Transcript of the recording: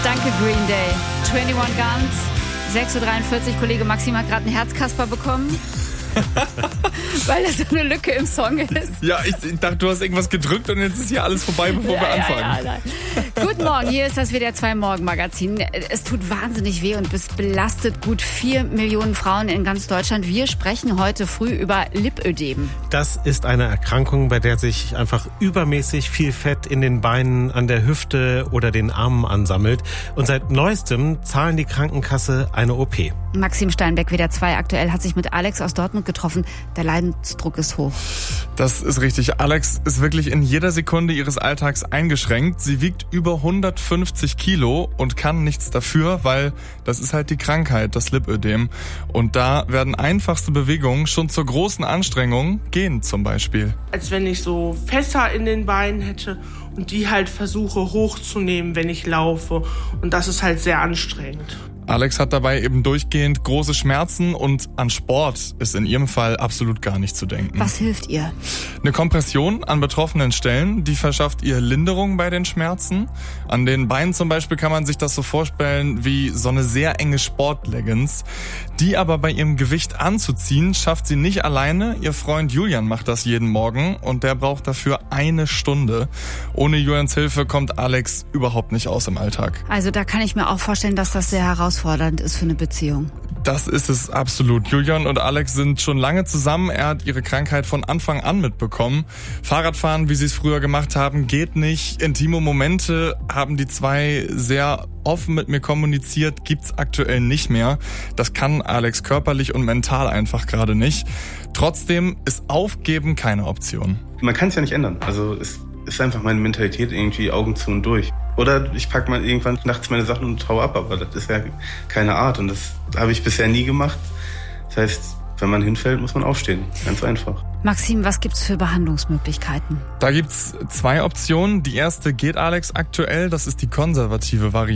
Danke Green Day. 21 Guns, 6.43 Uhr. Kollege Maxim hat gerade einen Herzkasper bekommen. Weil da so eine Lücke im Song ist. Ja, ich dachte, du hast irgendwas gedrückt und jetzt ist hier alles vorbei, bevor wir anfangen. Ja. Guten Morgen, hier ist das WDR 2 Morgenmagazin. Es tut wahnsinnig weh und es belastet gut 4 Millionen Frauen in ganz Deutschland. Wir sprechen heute früh über Lipödem. Das ist eine Erkrankung, bei der sich einfach übermäßig viel Fett in den Beinen, an der Hüfte oder den Armen ansammelt. Und seit Neuestem zahlen die Krankenkasse eine OP. Maxim Steinbeck, WDR 2 aktuell, hat sich mit Alex aus Dortmund getroffen. Der Leidensdruck ist hoch. Das ist richtig. Alex ist wirklich in jeder Sekunde ihres Alltags eingeschränkt. Sie wiegt über 150 Kilo und kann nichts dafür, weil das ist halt die Krankheit, das Lipödem. Und da werden einfachste Bewegungen schon zur großen Anstrengung, gehen zum Beispiel. Als wenn ich so Fässer in den Beinen hätte und die halt versuche hochzunehmen, wenn ich laufe. Und das ist halt sehr anstrengend. Alex hat dabei eben durchgehend große Schmerzen und an Sport ist in ihrem Fall absolut gar nicht zu denken. Was hilft ihr? Eine Kompression an betroffenen Stellen, die verschafft ihr Linderung bei den Schmerzen. An den Beinen zum Beispiel kann man sich das so vorstellen wie so eine sehr enge Sportleggings. Die aber bei ihrem Gewicht anzuziehen, schafft sie nicht alleine. Ihr Freund Julian macht das jeden Morgen und der braucht dafür 1 Stunde. Ohne Julians Hilfe kommt Alex überhaupt nicht aus im Alltag. Also da kann ich mir auch vorstellen, dass das sehr herausfordernd ist für eine Beziehung. Das ist es absolut. Julian und Alex sind schon lange zusammen. Er hat ihre Krankheit von Anfang an mitbekommen. Fahrradfahren, wie sie es früher gemacht haben, geht nicht. Intime Momente haben die zwei sehr offen mit mir kommuniziert, gibt's aktuell nicht mehr. Das kann Alex körperlich und mental einfach gerade nicht. Trotzdem ist Aufgeben keine Option. Man kann es ja nicht ändern. Also es ist einfach meine Mentalität, irgendwie Augen zu und durch. Oder ich packe mal irgendwann nachts meine Sachen und hau ab, aber das ist ja keine Art und das habe ich bisher nie gemacht. Das heißt, wenn man hinfällt, muss man aufstehen. Ganz einfach. Maxim, was gibt's für Behandlungsmöglichkeiten? Da gibt's 2 Optionen. Die erste geht Alex aktuell, das ist die konservative Variante.